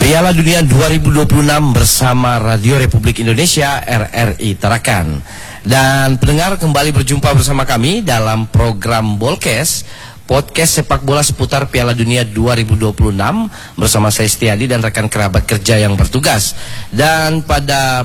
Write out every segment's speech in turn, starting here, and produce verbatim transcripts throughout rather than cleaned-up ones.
Piala Dunia dua ribu dua puluh enam bersama Radio Republik Indonesia R R I Tarakan. Dan pendengar, kembali berjumpa bersama kami dalam program Bolkes, podcast sepak bola seputar Piala Dunia dua ribu dua puluh enam bersama saya Setiadi dan rekan kerabat kerja yang bertugas. Dan pada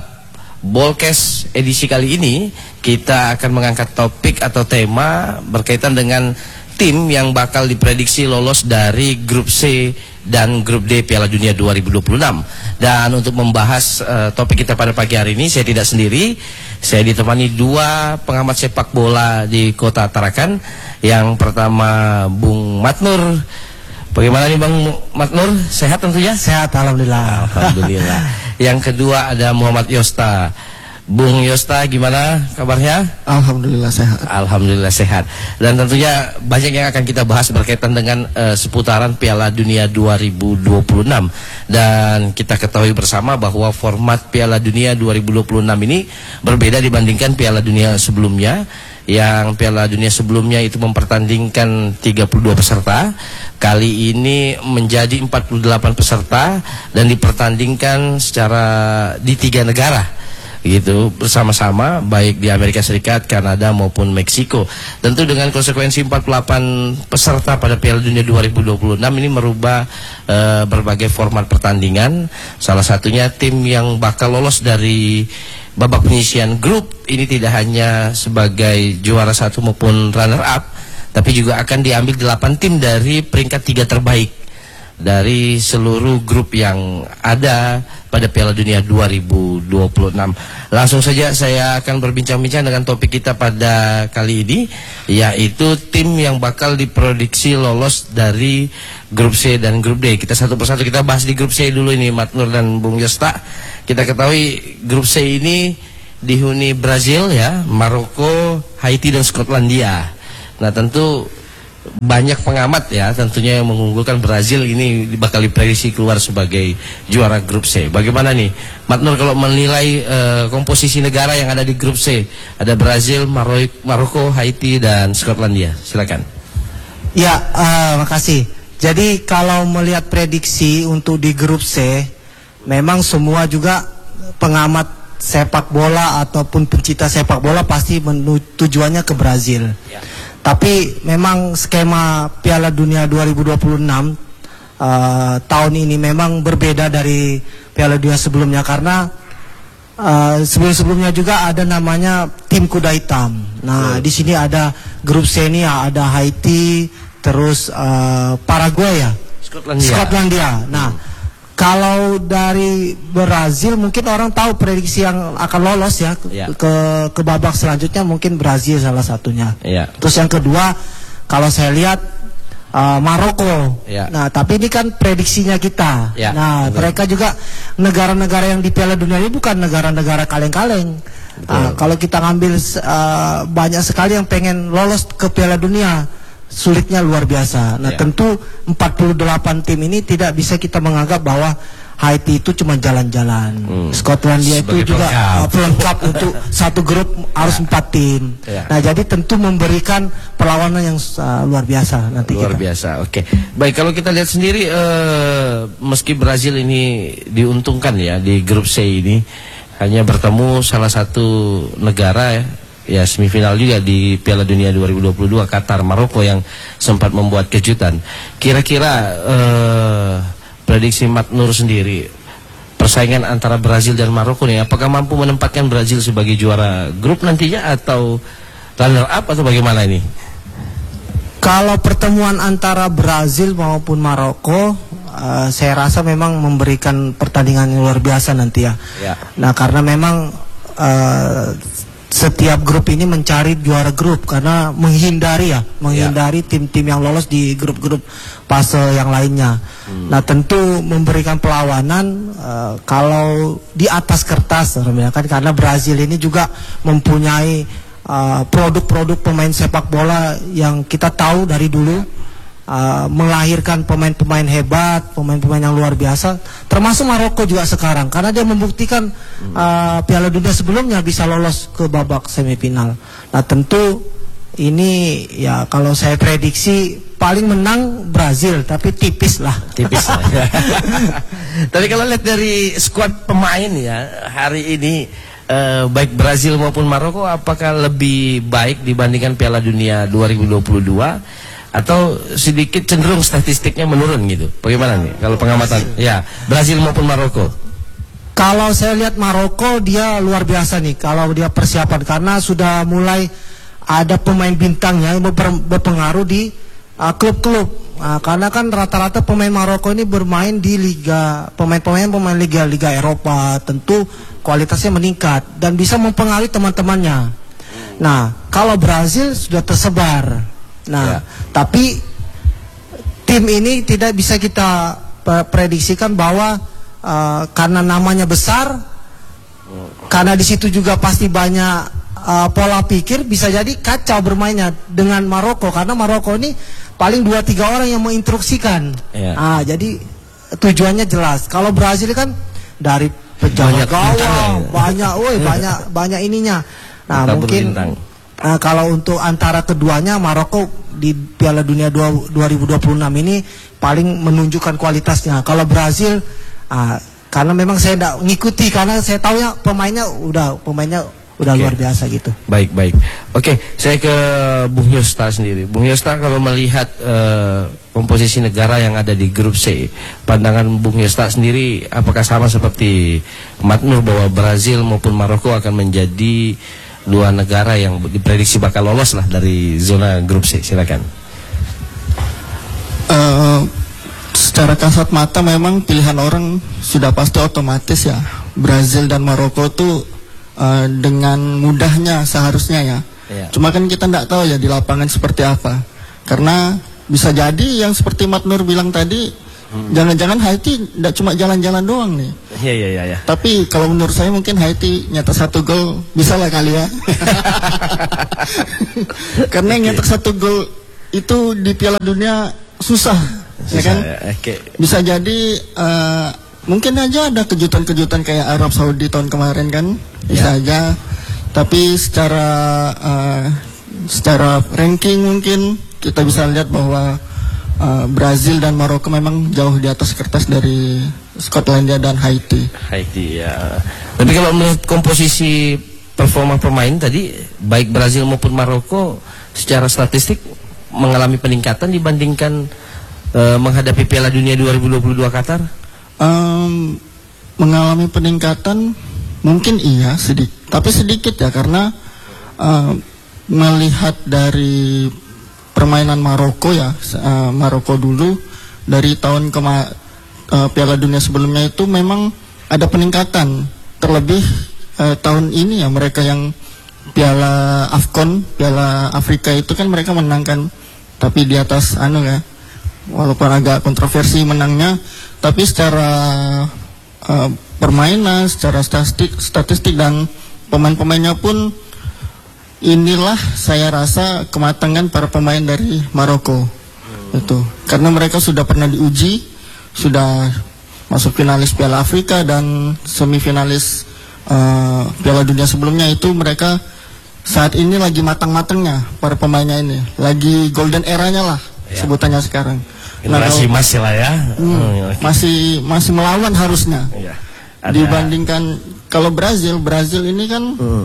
Bolkes edisi kali ini kita akan mengangkat topik atau tema berkaitan dengan tim yang bakal diprediksi lolos dari grup C dan grup D Piala Dunia dua ribu dua puluh enam. Dan untuk membahas uh, topik kita pada pagi hari ini, saya tidak sendiri. Saya ditemani dua pengamat sepak bola di Kota Tarakan. Yang pertama Bung Matnur. Bagaimana nih Bang Matnur? Sehat tentunya? Sehat, alhamdulillah. Alhamdulillah. Yang kedua ada Muhammad Yosta. Bung Yosta, gimana kabarnya? Alhamdulillah sehat. Alhamdulillah sehat. Dan tentunya banyak yang akan kita bahas berkaitan dengan uh, seputaran Piala Dunia dua ribu dua puluh enam. Dan kita ketahui bersama bahwa format Piala Dunia dua ribu dua puluh enam ini berbeda dibandingkan Piala Dunia sebelumnya. Yang Piala Dunia sebelumnya itu mempertandingkan tiga puluh dua peserta. Kali ini menjadi empat puluh delapan peserta dan dipertandingkan secara di tiga negara gitu, bersama-sama, baik di Amerika Serikat, Kanada maupun Meksiko. Tentu dengan konsekuensi empat puluh delapan peserta pada Piala Dunia dua ribu dua puluh enam ini merubah uh, berbagai format pertandingan. Salah satunya tim yang bakal lolos dari babak penyisian grup ini tidak hanya sebagai juara satu maupun runner up, tapi juga akan diambil delapan tim dari peringkat tiga terbaik dari seluruh grup yang ada pada Piala Dunia dua ribu dua puluh enam. Langsung saja saya akan berbincang-bincang dengan topik kita pada kali ini, yaitu tim yang bakal diprediksi lolos dari grup C dan grup D. Kita satu persatu kita bahas di grup C dulu ini, Matnur dan Bung Yosta. Kita ketahui grup C ini dihuni Brazil ya, Maroko, Haiti dan Skotlandia. Nah tentu banyak pengamat ya tentunya yang mengunggulkan Brazil ini bakal diprediksi keluar sebagai juara grup C. Bagaimana nih Matnur kalau menilai uh, komposisi negara yang ada di grup C? Ada Brazil, Maro Maroko, Haiti dan Skotlandia. Silakan. Ya, uh, makasih. Jadi kalau melihat prediksi untuk di grup C, memang semua juga pengamat sepak bola ataupun pencinta sepak bola pasti tujuannya ke Brazil. Ya. Tapi memang skema Piala Dunia dua ribu dua puluh enam uh, tahun ini memang berbeda dari Piala Dunia sebelumnya, karena uh, sebelum-sebelumnya juga ada namanya tim kuda hitam. Nah, oh. di sini ada grup C ini ada Haiti, terus uh, Paraguay ya, Skotlandia. Skotlandia. Nah, hmm. kalau dari Brazil mungkin orang tahu prediksi yang akan lolos ya ke, ya. ke ke babak selanjutnya, mungkin Brazil salah satunya. Ya. Terus yang kedua kalau saya lihat uh, Maroko. Ya. Nah tapi ini kan prediksinya kita. Ya. Nah betul. Mereka juga negara-negara yang di Piala Dunia ini bukan negara-negara kaleng-kaleng. Uh, kalau kita ngambil uh, banyak sekali yang pengen lolos ke Piala Dunia. Sulitnya luar biasa. Nah ya. Tentu empat puluh delapan tim ini tidak bisa kita menganggap bahwa Haiti itu cuma jalan-jalan. hmm. Skotlandia itu juga pelengkap, pelengkap untuk satu grup harus ya. empat tim. ya. Nah jadi tentu memberikan perlawanan yang uh, luar biasa nanti. Luar kita. biasa. Oke. Baik, kalau kita lihat sendiri uh, meski Brazil ini diuntungkan ya di grup C ini, hanya bertemu salah satu negara ya ya semifinal juga di Piala Dunia dua ribu dua puluh dua, Qatar, Maroko yang sempat membuat kejutan. Kira-kira eh, prediksi Matnur sendiri, persaingan antara Brazil dan Maroko nih, apakah mampu menempatkan Brazil sebagai juara grup nantinya atau runner up atau bagaimana ini? Kalau pertemuan antara Brazil maupun Maroko, uh, saya rasa memang memberikan pertandingan yang luar biasa nanti ya. ya. Nah karena memang uh, setiap grup ini mencari juara grup karena menghindari ya, menghindari tim-tim ya. yang lolos di grup-grup fase yang lainnya. Hmm. Nah tentu memberikan perlawanan uh, kalau di atas kertas, kan karena Brazil ini juga mempunyai produk-produk uh, pemain sepak bola yang kita tahu dari dulu. Uh, melahirkan pemain-pemain hebat, pemain-pemain yang luar biasa, termasuk Maroko juga sekarang, karena dia membuktikan uh, Piala Dunia sebelumnya bisa lolos ke babak semifinal. Nah tentu ini ya kalau saya prediksi paling menang Brazil, tapi tipis lah. Tipis lah. Tapi kalau lihat dari skuad pemain ya hari ini eh, baik Brazil maupun Maroko, apakah lebih baik dibandingkan Piala Dunia dua ribu dua puluh dua atau sedikit cenderung statistiknya menurun gitu? Bagaimana nih kalau pengamatan? Ya, Brazil maupun Maroko. Kalau saya lihat Maroko dia luar biasa nih kalau dia persiapan karena sudah mulai ada pemain bintangnya yang ber, berpengaruh di klub-klub. Uh, Nah, karena kan rata-rata pemain Maroko ini bermain di liga, pemain-pemain pemain liga liga Eropa, tentu kualitasnya meningkat dan bisa mempengaruhi teman-temannya. Nah, kalau Brazil sudah tersebar. Nah, ya. Tapi tim ini tidak bisa kita prediksikan bahwa uh, karena namanya besar, karena di situ juga pasti banyak uh, pola pikir, bisa jadi kacau bermainnya dengan Maroko karena Maroko ini paling dua tiga orang yang menginstruksikan. Ya. Ah, jadi tujuannya jelas. Kalau Brazil kan dari penjaga gawang banyak, woi banyak banyak ininya. Nah, Mata mungkin nah, kalau untuk antara keduanya Maroko di Piala Dunia dua ribu dua puluh enam ini paling menunjukkan kualitasnya. Kalau Brazil ah, karena memang saya tidak ngikuti karena saya tahu ya pemainnya udah pemainnya udah okay. luar biasa gitu. Baik, baik. Oke, okay, saya ke Bung Yosta sendiri. Bung Yosta, kalau melihat uh, komposisi negara yang ada di grup C, pandangan Bung Yosta sendiri apakah sama seperti Mat Nur bahwa Brazil maupun Maroko akan menjadi dua negara yang diprediksi bakal lolos lah dari zona grup C? Silakan. Uh, secara kasat mata memang pilihan orang sudah pasti otomatis ya. Brazil dan Maroko tuh Uh, dengan mudahnya seharusnya ya. Yeah. Cuma kan kita tidak tahu ya di lapangan seperti apa. Karena bisa jadi yang seperti Mat Nur bilang tadi, jangan-jangan hmm. Haiti tidak cuma jalan-jalan doang nih. Iya yeah, iya yeah, iya. Yeah, yeah. Tapi kalau menurut saya mungkin Haiti nyetak satu gol bisa lah kali ya. Karena okay. nyetak satu gol itu di Piala Dunia susah, susah ya kan? Ya. Okay. Bisa jadi. Uh, Mungkin aja ada kejutan-kejutan kayak Arab Saudi tahun kemarin kan, bisa ya. aja. Tapi secara uh, secara ranking mungkin kita bisa lihat bahwa uh, Brazil dan Maroko memang jauh di atas kertas dari Skotlandia dan Haiti. Haiti ya. Tapi kalau melihat komposisi performa pemain tadi, baik Brazil maupun Maroko secara statistik mengalami peningkatan dibandingkan uh, menghadapi Piala Dunia dua ribu dua puluh dua Qatar. Um, mengalami peningkatan mungkin iya sedikit, tapi sedikit ya karena uh, melihat dari permainan Maroko ya, uh, Maroko dulu dari tahun ke uh, Piala Dunia sebelumnya itu memang ada peningkatan, terlebih uh, tahun ini ya mereka yang Piala Afcon, Piala Afrika itu kan mereka menangkan, tapi di atas anu ya, walaupun agak kontroversi menangnya. Tapi secara uh, permainan, secara statistik, statistik dan pemain-pemainnya pun inilah saya rasa kematangan para pemain dari Maroko. Hmm. Itu karena mereka sudah pernah diuji, sudah masuk finalis Piala Afrika dan semifinalis uh, Piala Dunia sebelumnya itu mereka saat ini lagi matang-matangnya para pemainnya ini, lagi golden eranya lah ya. Sebutannya sekarang. Generasi nah, masih lah ya, hmm, hmm, okay. masih masih melawan harusnya. Ya, dibandingkan kalau Brazil, Brazil ini kan hmm.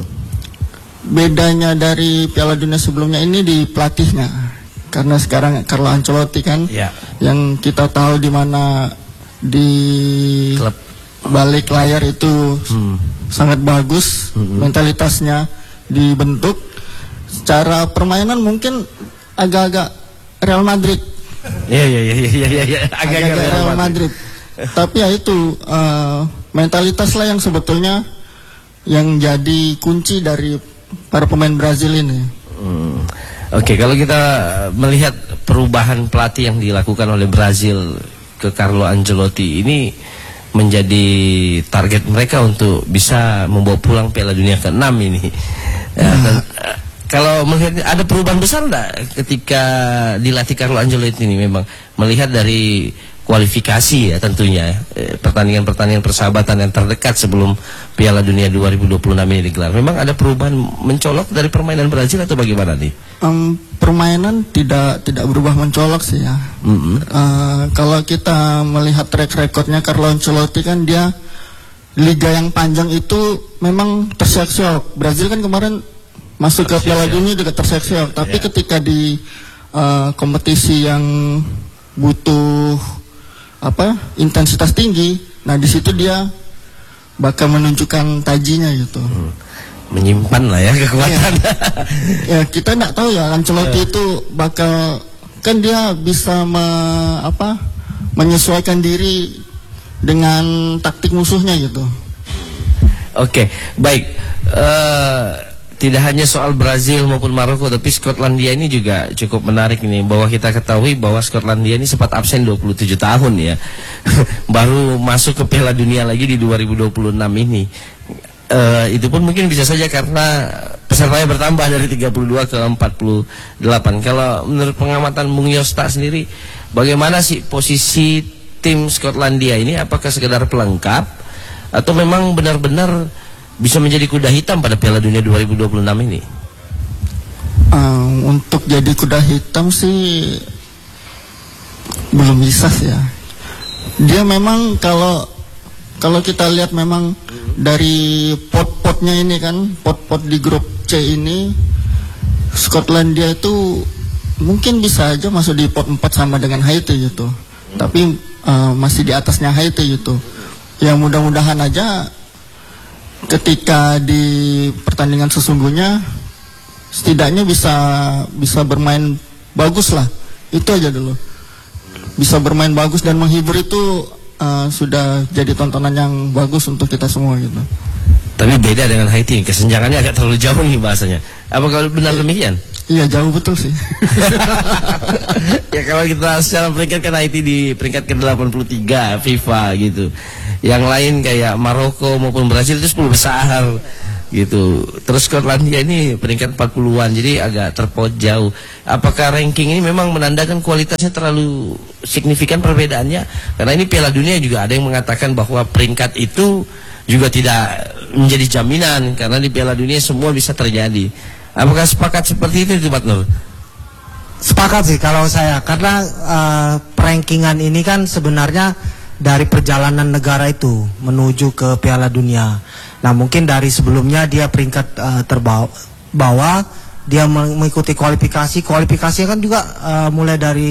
bedanya dari Piala Dunia sebelumnya ini di pelatihnya, karena sekarang Carlo Ancelotti kan, ya. yang kita tahu di mana di klub balik layar itu hmm. sangat bagus, hmm. mentalitasnya dibentuk. Secara permainan mungkin agak-agak Real Madrid. Iya iya iya iya iya ya. agak-agak Real Madrid. Madrid. Tapi ya itu uh, mentalitas lah yang sebetulnya yang jadi kunci dari para pemain Brazil ini. Hmm. Oke, okay, kalau kita melihat perubahan pelatih yang dilakukan oleh Brazil ke Carlo Ancelotti ini menjadi target mereka untuk bisa membawa pulang Piala Dunia ke enam ini. Ya, dan, uh, kalau melihat ada perubahan besar enggak ketika dilatih Carlo Ancelotti ini, memang melihat dari kualifikasi ya tentunya pertandingan-pertandingan persahabatan yang terdekat sebelum Piala Dunia dua ribu dua puluh enam ini digelar, memang ada perubahan mencolok dari permainan Brazil atau bagaimana nih? Um, permainan tidak tidak berubah mencolok sih ya. Mm-hmm. uh, Kalau kita melihat track recordnya Carlo Ancelotti kan dia liga yang panjang itu memang terseok-seok. Brazil kan kemarin masuk ke Piala Dunia juga terseok-seok. Tapi yeah. ketika di uh, kompetisi yang butuh apa intensitas tinggi, nah di situ dia bakal menunjukkan tajinya gitu. Hmm. Menyimpan lah ya kekuatan. Ya, ya kita nggak tahu ya Ancelotti itu bakal kan dia bisa me, apa menyesuaikan diri dengan taktik musuhnya gitu. Oke, baik. Uh, tidak hanya soal Brazil maupun Maroko, tapi Skotlandia ini juga cukup menarik ini, bahwa kita ketahui bahwa Skotlandia ini sempat absen dua puluh tujuh tahun ya. Baru masuk ke Piala Dunia lagi di dua ribu dua puluh enam ini. Uh, itu pun mungkin bisa saja karena pesertanya bertambah dari tiga puluh dua ke empat puluh delapan. Kalau menurut pengamatan Bung Yosta sendiri, bagaimana sih posisi tim Skotlandia ini? Apakah sekedar pelengkap atau memang benar-benar bisa menjadi kuda hitam pada Piala Dunia dua ribu dua puluh enam ini? Um, untuk jadi kuda hitam sih belum bisa sih ya. Dia memang kalau kalau kita lihat memang dari pot-potnya ini kan, pot-pot di grup C ini, Skotlandia itu mungkin bisa aja masuk di pot empat sama dengan Haiti gitu. Hmm. Tapi uh, masih di atasnya Haiti gitu. Ya mudah-mudahan aja ketika di pertandingan sesungguhnya setidaknya bisa bisa bermain bagus lah. Itu aja dulu. Bisa bermain bagus dan menghibur itu Uh, sudah jadi tontonan yang bagus untuk kita semua gitu. Tapi beda dengan Haiti, kesenjangannya agak terlalu jauh nih bahasanya. Apakah benar demikian? Iya, jauh betul sih. Ya kalau kita secara peringkat kan Haiti di peringkat ke delapan puluh tiga FIFA gitu. Yang lain kayak Maroko maupun Brazil itu sepuluh besar gitu. Terus Skotlandia ini peringkat empat puluhan, jadi agak terpaut jauh. Apakah ranking ini memang menandakan kualitasnya terlalu signifikan perbedaannya? Karena ini Piala Dunia juga ada yang mengatakan bahwa peringkat itu juga tidak menjadi jaminan, karena di Piala Dunia semua bisa terjadi. Apakah sepakat seperti itu, Pak Nur? Sepakat sih kalau saya, karena uh, rankingan ini kan sebenarnya dari perjalanan negara itu menuju ke Piala Dunia. Nah mungkin dari sebelumnya dia peringkat uh, terbawah, dia mengikuti kualifikasi, kualifikasinya kan juga uh, mulai dari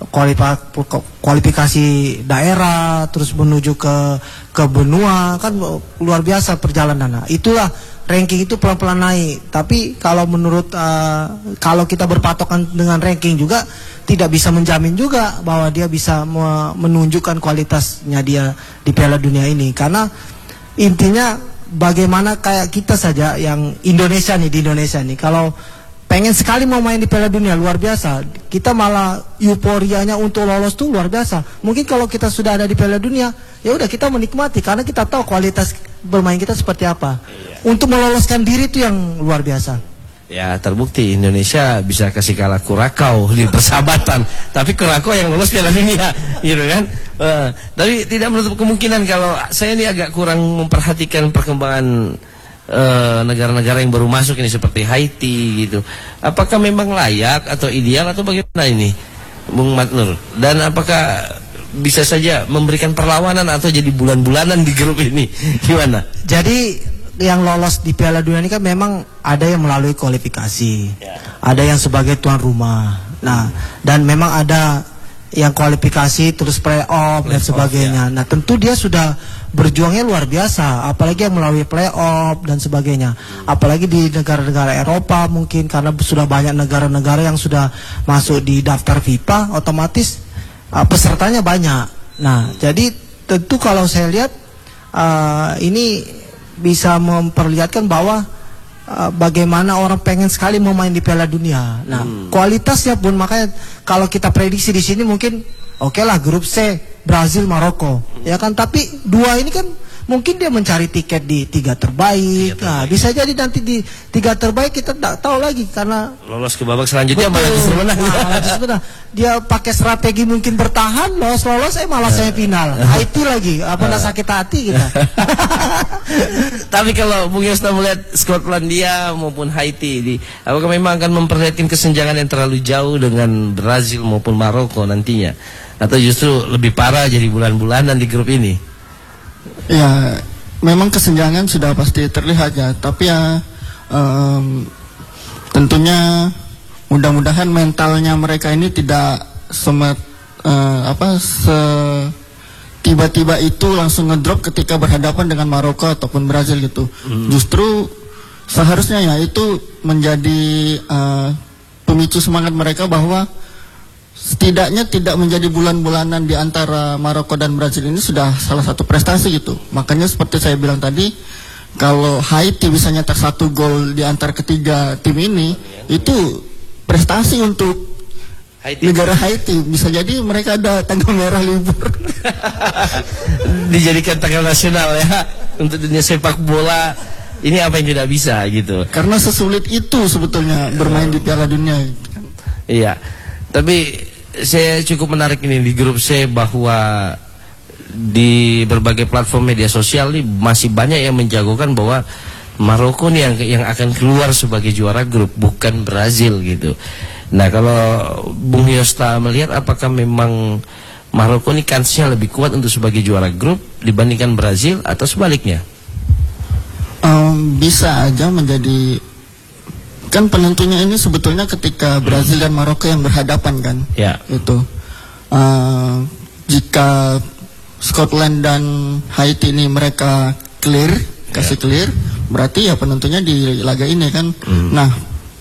kualifikasi daerah, terus menuju ke ke benua, kan luar biasa perjalanan. Nah, itulah ranking itu pelan-pelan naik. Tapi kalau menurut uh, kalau kita berpatokan dengan ranking juga tidak bisa menjamin juga bahwa dia bisa menunjukkan kualitasnya dia di Piala Dunia ini, karena intinya bagaimana kayak kita saja yang Indonesia nih, di Indonesia nih, kalau pengen sekali mau main di Piala Dunia luar biasa, kita malah euforianya untuk lolos tuh luar biasa. Mungkin kalau kita sudah ada di Piala Dunia, ya udah kita menikmati karena kita tahu kualitas bermain kita seperti apa. Untuk meloloskan diri itu yang luar biasa. Ya terbukti Indonesia bisa kasih kalah Kurakau di persahabatan, tapi Kurakau yang lolos Piala Dunia, gitu kan? Uh, tapi tidak menutup kemungkinan kalau saya ini agak kurang memperhatikan perkembangan negara-negara uh, yang baru masuk ini seperti Haiti gitu. Apakah memang layak atau ideal atau bagaimana ini, Bung Matnur? Dan apakah bisa saja memberikan perlawanan atau jadi bulan-bulanan di grup ini? Gimana? Jadi yang lolos di Piala Dunia ini kan memang ada yang melalui kualifikasi, ya. Ada yang sebagai tuan rumah. Nah, dan memang ada yang kualifikasi terus playoff dan sebagainya. Ya. Nah, tentu dia sudah berjuangnya luar biasa, apalagi yang melalui playoff dan sebagainya. Apalagi di negara-negara Eropa mungkin karena sudah banyak negara-negara yang sudah masuk di daftar FIFA, otomatis uh, pesertanya banyak. Nah, jadi tentu kalau saya lihat uh, ini bisa memperlihatkan bahwa uh, bagaimana orang pengen sekali mau main di Piala Dunia. Nah, hmm. kualitasnya pun makanya kalau kita prediksi di sini mungkin oke okay lah grup C Brazil Maroko, hmm. ya kan. Tapi dua ini kan mungkin dia mencari tiket di tiga terbaik. Tiga terbaik. Nah, bisa jadi nanti di tiga terbaik kita tidak tahu lagi karena lolos ke babak selanjutnya malah justru menang. Malah justru menang. Dia pakai strategi mungkin bertahan, lolos lolos, eh malah semifinal. Haiti lagi, apa uh. sakit hati kita. Tapi kalau Bung Yosta melihat Skotlandia maupun Haiti, di, apakah memang akan memperlihatkan kesenjangan yang terlalu jauh dengan Brazil maupun Maroko nantinya? Atau justru lebih parah jadi bulan-bulanan di grup ini? Ya, memang kesenjangan sudah pasti terlihat ya. Tapi ya um, tentunya mudah-mudahan mentalnya mereka ini tidak semet uh, apa se tiba-tiba itu langsung ngedrop ketika berhadapan dengan Maroko ataupun Brazil gitu. Hmm. Justru seharusnya ya itu menjadi uh, pemicu semangat mereka bahwa setidaknya tidak menjadi bulan-bulanan di antara Maroko dan Brazil ini sudah salah satu prestasi gitu. Makanya seperti saya bilang tadi, kalau Haiti bisa nyetak satu gol di antara ketiga tim ini, itu prestasi untuk Haiti. Negara Haiti. Bisa jadi mereka ada tanggal merah libur. Dijadikan tanggal nasional ya untuk dunia sepak bola. Ini apa yang tidak bisa gitu. Karena sesulit itu sebetulnya bermain di Piala Dunia. Iya. Tapi saya cukup menarik ini di grup C bahwa di berbagai platform media sosial ini masih banyak yang menjagokan bahwa Maroko nih yang yang akan keluar sebagai juara grup, bukan Brazil gitu. Nah, kalau Bung Yosta melihat apakah memang Maroko ini kansnya lebih kuat untuk sebagai juara grup dibandingkan Brazil atau sebaliknya? Um, bisa aja menjadi. Kan penentunya ini sebetulnya ketika Brazil dan Maroko yang berhadapan kan, ya. Itu uh, jika Scotland dan Haiti ini mereka clear, kasih ya. clear, berarti ya penentunya di laga ini kan. Hmm. Nah,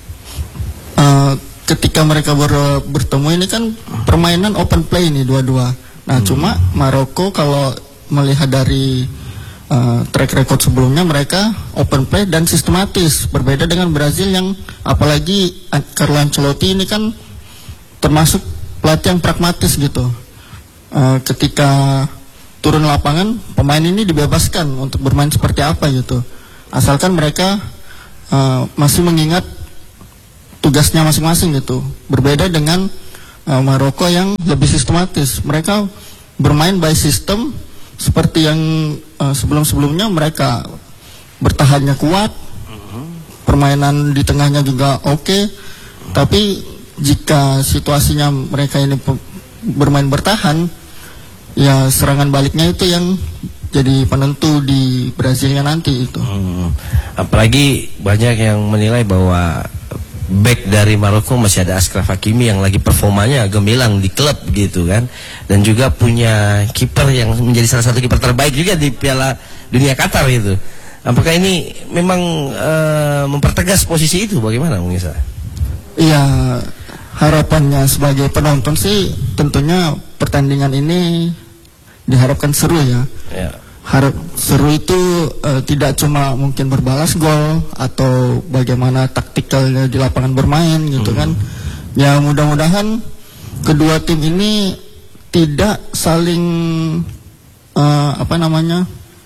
uh, ketika mereka ber, bertemu ini kan permainan open play ini dua-dua. Nah, hmm. cuma Maroko kalau melihat dari Uh, track record sebelumnya mereka open play dan sistematis, berbeda dengan Brazil yang apalagi Carlo Ancelotti ini kan termasuk pelatih yang pragmatis gitu. Uh, ketika turun lapangan pemain ini dibebaskan untuk bermain seperti apa gitu, asalkan mereka uh, masih mengingat tugasnya masing-masing gitu. Berbeda dengan uh, Maroko yang lebih sistematis, mereka bermain by system. Seperti yang uh, sebelum-sebelumnya mereka bertahannya kuat, permainan di tengahnya juga oke, okay, tapi jika situasinya mereka ini bermain bertahan, ya serangan baliknya itu yang jadi penentu di Brazilnya nanti itu. Hmm. Apalagi banyak yang menilai bahwa back dari Maroko masih ada Achraf Hakimi yang lagi performanya gemilang di klub gitu kan, dan juga punya kiper yang menjadi salah satu kiper terbaik juga di Piala Dunia Qatar gitu. Apakah ini memang uh, mempertegas posisi itu, bagaimana Bung Isa? Iya, harapannya sebagai penonton sih tentunya pertandingan ini diharapkan seru ya. Ya. Harap seru itu uh, tidak cuma mungkin berbalas gol atau bagaimana taktikalnya di lapangan bermain gitu hmm. kan. Ya mudah-mudahan kedua tim ini tidak saling uh, apa namanya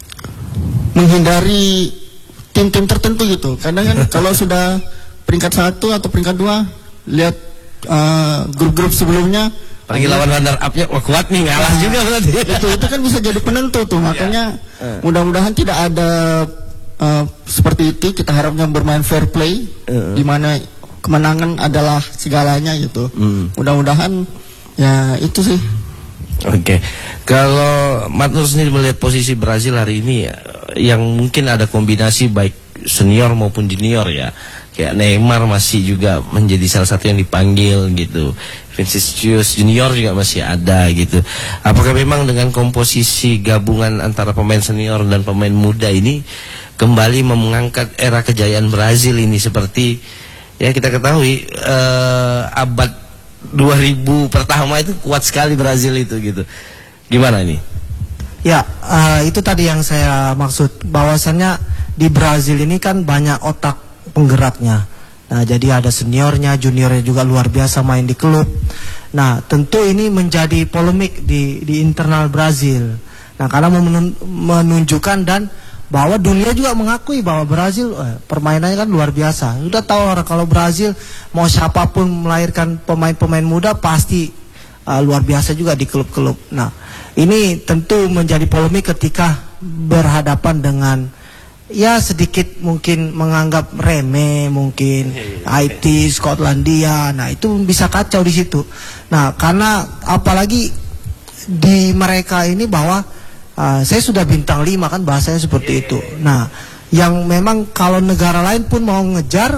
menghindari tim-tim tertentu gitu. Kadang kan kalau sudah peringkat satu atau peringkat dua, lihat uh, grup-grup sebelumnya. Lagi lawan runner up-nya, wah kuat nih, ngalah nah, juga berarti. Itu, itu kan bisa jadi penentu tuh, makanya yeah. uh. mudah-mudahan tidak ada uh, seperti itu. Kita harapnya bermain fair play, uh. di mana kemenangan adalah segalanya gitu. Mm. Mudah-mudahan ya itu sih. Oke, okay. Kalau Matnur sendiri melihat posisi Brazil hari ini, yang mungkin ada kombinasi baik senior maupun junior ya. Kayak Neymar masih juga menjadi salah satu yang dipanggil gitu. Vinicius Junior juga masih ada gitu. Apakah memang dengan komposisi gabungan antara pemain senior dan pemain muda ini kembali mengangkat era kejayaan Brazil ini seperti ya kita ketahui uh, abad dua ribu pertama itu kuat sekali Brazil itu gitu. Gimana ini? Ya, uh, itu tadi yang saya maksud, bahwasannya di Brazil ini kan banyak otak penggeraknya. Nah, jadi ada seniornya, juniornya juga luar biasa main di klub. Nah, tentu ini menjadi polemik di di internal Brazil. Nah, karena mau menunjukkan dan bahwa dunia juga mengakui bahwa Brazil eh, permainannya kan luar biasa. Sudah tahu orang kalau Brazil mau siapapun melahirkan pemain-pemain muda pasti uh, luar biasa juga di klub-klub. Nah, ini tentu menjadi polemik ketika berhadapan dengan ya sedikit mungkin menganggap remeh mungkin I T Skotlandia. Nah, itu bisa kacau di situ. Nah, karena apalagi di mereka ini bahwa Uh, saya sudah bintang lima kan bahasanya seperti itu. Nah, yang memang kalau negara lain pun mau ngejar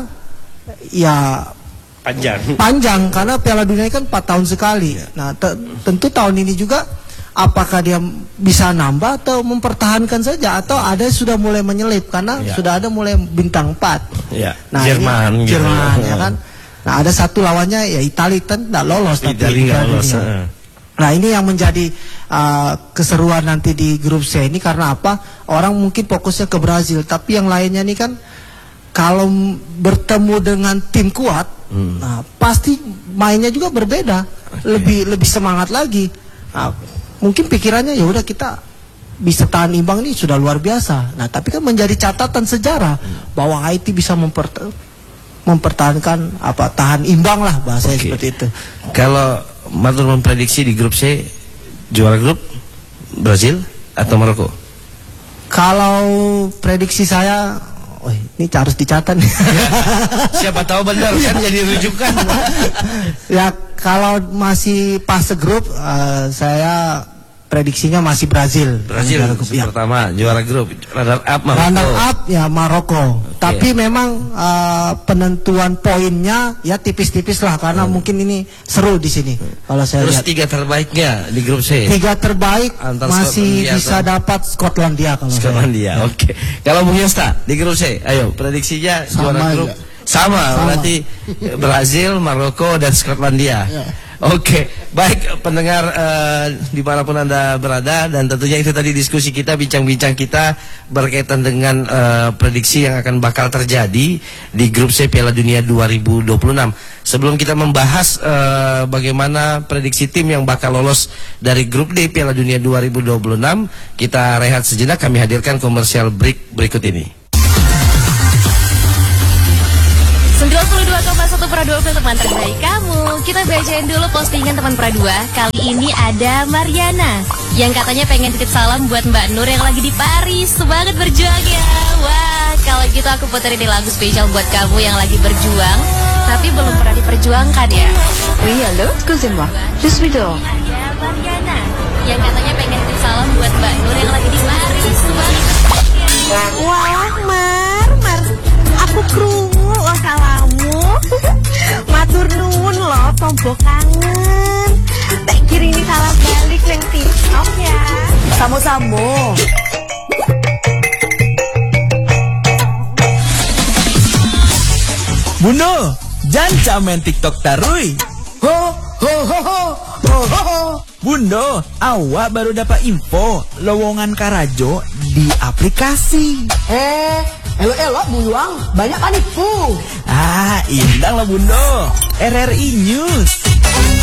ya panjang. Panjang karena Piala Dunia kan empat tahun sekali. Nah, te tentu tahun ini juga apakah dia bisa nambah atau mempertahankan saja atau ada sudah mulai menyelip karena ya. Sudah ada mulai bintang empat. Ya. Nah, Jerman, gitu. Jerman gitu. Ya kan. Nah, ada satu lawannya ya Italia kan tidak lolos tapi Italia lolos. Nah, ini yang menjadi uh, keseruan nanti di grup C ini karena apa? Orang mungkin fokusnya ke Brazil, tapi yang lainnya ini kan kalau bertemu dengan tim kuat, hmm. nah, pasti mainnya juga berbeda, okay. lebih lebih semangat lagi. Nah, mungkin pikirannya ya udah kita bisa tahan imbang ini sudah luar biasa. Nah, tapi kan menjadi catatan sejarah hmm. bahwa Haiti bisa mempert mempertahankan apa tahan imbang lah bahasanya okay. seperti itu. Kalau Matur memprediksi di grup C juara grup Brazil atau Maroko? Kalau prediksi saya, oh, ini harus dicatat nih. Ya, siapa tahu benar kan jadi rujukan. Ya kalau masih fase grup, uh, saya prediksinya masih Brazil. Brazil grup, ya. Pertama juara grup, runner up Maroko. Runner up ya Maroko. Okay. Tapi memang uh, penentuan poinnya ya tipis-tipis lah karena hmm. mungkin ini seru di sini. Kalau saya Terus lihat. tiga terbaiknya di grup C. Tiga terbaik Antar masih bisa atau... dapat Skotlandia kalau Skotlandia. Oke. Okay. Kalau Bung Yosta di grup C, ayo prediksinya sama juara grup ya. sama, sama berarti Brazil, Maroko dan Skotlandia. Ya. Oke, okay. Baik pendengar uh, dimanapun Anda berada dan tentunya itu tadi diskusi kita, bincang-bincang kita berkaitan dengan uh, prediksi yang akan bakal terjadi di grup C Piala Dunia dua ribu dua puluh enam. Sebelum kita membahas uh, bagaimana prediksi tim yang bakal lolos dari grup D Piala Dunia dua ribu dua puluh enam, kita rehat sejenak, kami hadirkan komersial break berikut ini. sembilan puluh dua koma satu Pradua untuk teman terbaik kamu. Kita bacain dulu postingan teman Pradua. Kali ini ada Mariana yang katanya pengen titip salam buat Mbak Nur yang lagi di Paris. Semangat berjuang ya. Wah, kalau gitu aku puterin di lagu spesial buat kamu yang lagi berjuang tapi belum pernah diperjuangkan ya. Oui, halo, excusez-moi. Je suis dehors. Ada Mariana yang katanya pengen titip salam buat Mbak Nur yang lagi di Paris. Semangat. Wah, Mar, Mar, aku krungu oh salamu. Matur nuwun loh, tombok kangen. Tak kirim salam balik nang TikTok ya. Samo-samo. Buno, jangan main TikTok tarui. Ho ho ho ho ho ho ho. Bundo, awak baru dapat info lowongan Karajo di aplikasi. Eh, elok-elok buyuang, banyak paniku. Ah, indang lah Bundo. R R I News.